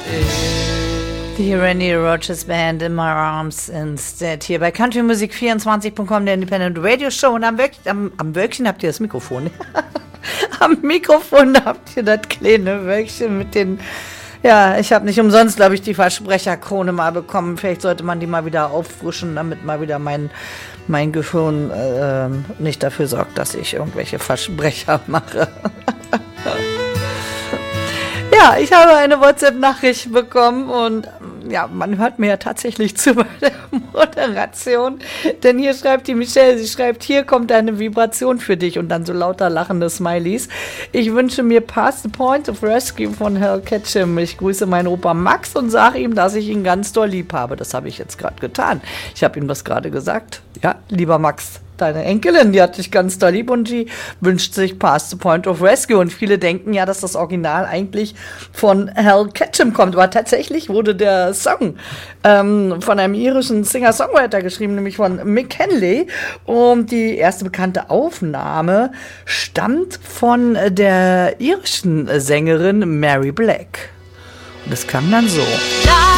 Die Randy Rogers Band in My Arms Instead hier bei countrymusic24.com, der Independent Radio Show. Und am Wölkchen habt ihr das Mikrofon. Am Mikrofon habt ihr das kleine Wölkchen mit den... Ja, ich habe nicht umsonst, glaube ich, die Versprecherkrone mal bekommen. Vielleicht sollte man die mal wieder auffrischen, damit mal wieder mein Gehirn nicht dafür sorgt, dass ich irgendwelche Versprecher mache. Ja, ich habe eine WhatsApp-Nachricht bekommen und ja, man hört mir ja tatsächlich zu bei der Moderation, denn hier schreibt die Michelle, sie schreibt, hier kommt eine Vibration für dich und dann so lauter lachende Smileys. Ich wünsche mir Past the Point of Rescue von Hal Ketchum. Ich grüße meinen Opa Max und sage ihm, dass ich ihn ganz doll lieb habe. Das habe ich jetzt gerade getan. Ich habe ihm das gerade gesagt. Ja, lieber Max, deine Enkelin, die hat dich ganz doll lieb und die wünscht sich Past the Point of Rescue. Und viele denken ja, dass das Original eigentlich von Hal Ketchum kommt. Aber tatsächlich wurde der Song von einem irischen Singer-Songwriter geschrieben, nämlich von Mick Henley. Und die erste bekannte Aufnahme stammt von der irischen Sängerin Mary Black. Und es klang dann so.